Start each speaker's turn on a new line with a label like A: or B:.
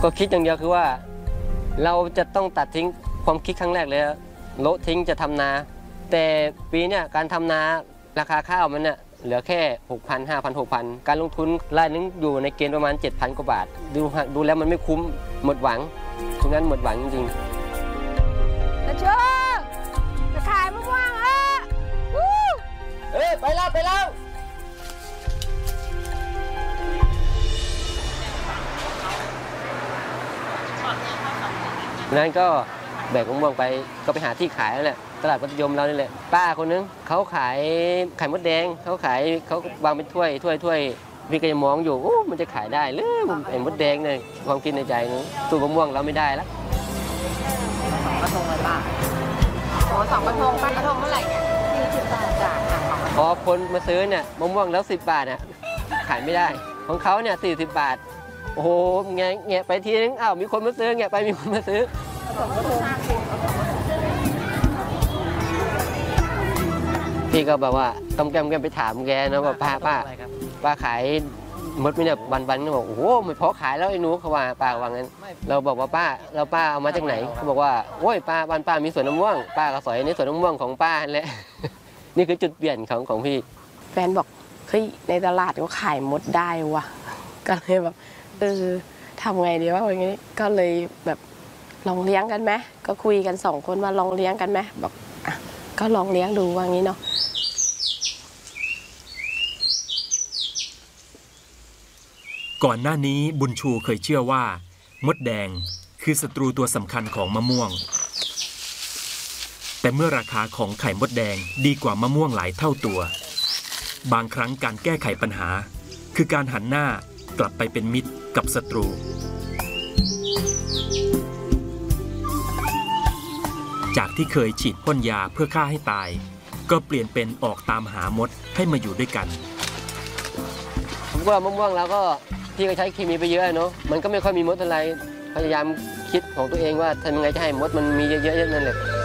A: ก็คิดอย่างเดียวคือว่าเราจะต้องตัดทิ้งความคิดครั้งแรกเลยโละทิ้งจะทำนาแต่ปีเนี้ยการทำนาราคาข้าวมันเนี่ยเหลือแค่ 6,000 5,000 6,000 การลงทุนรายนึงอยู่ในเกณฑ์ประมาณ 7,000 กว่าบาทดูแล้วมันไม่คุ้มหมดหวังตรงนั้นหมดหวังจริงๆ
B: จะเชื่อจะขายมะม่วง
A: ไปแล้วนั้นก็แบกมะม่วงไปก็ไปหาที่ขายแล้วแหละตลาดมัธยมเรานี่แหละป้าคนนึงเขาขายไข่มดแดงเขาวางเป็นถ้วยพี่ก็ยังมองอยู่มันจะขายได้หรือไอ้มดแดงเนี่ยความคิดในใจนึงสู้มะม่วงเราไม่ได้แล้ว
B: 2 กระทงเลยป้า2 กระทงป้ากระทงเท่าไหร่เนี่ย40 บาทจ้ะ
A: พอคนมาซื้อเนี่ยมะม่วงแล้ว10 บาทเนี่ยขายไม่ได้ของเขาเนี่ย40 บาทโอ้โหแงะไปทีนึงมีคนมาซื้อแงะไปมีคนมาซื้อพี่ก็แบบว่าต้องแกมไปถามแกนะว่าป้าขายมดไม่เนี่ยวันก็บอกโอ้โหไม่พอขายแล้วไอ้หนูเขาว่าป้าว่างั้นเราบอกว่าป้าเอามาจากไหนเขาบอกว่าโอ้ยป้ามีสวนมะม่วงป้าก็สอยในสวนมะม่วงของป้าแหละ นี่คือจุดเปลี่ยนของพี่
B: แฟนบอกเฮ้ยในตลาดก็ขายมดได้ว่ะก็เลยแบบทำไงดีวะอย่างนี้ก็เลยแบบลองเลี้ยงกันไหมก็คุยกัน2 คนว่าลองเลี้ยงกันไหมบอกก็ลองเลี้ยงดูว่างี้เนาะ
C: ก่อนหน้านี้บุญชูเคยเชื่อว่ามดแดงคือศัตรูตัวสำคัญของมะม่วงแต่เมื่อราคาของไข่มดแดงดีกว่ามะม่วงหลายเท่าตัวบางครั้งการแก้ไขปัญหาคือการหันหน้ากลับไปเป็นมิตรกับศัตรูจากที่เคยฉีดพ่นยาเพื่อฆ่าให้ตายก็เปลี่ยนเป็นออกตามหามดให้มาอยู่ด้วยกัน
A: ผมว่ามะม่วงแล้วก็พี่ก็ใช้เคมีไปเยอะเนาะมันก็ไม่ค่อยมีมดอะไรพยายามคิดของตัวเองว่าทำยังไงจะให้มดมันมีเยอะๆนั่นแหละ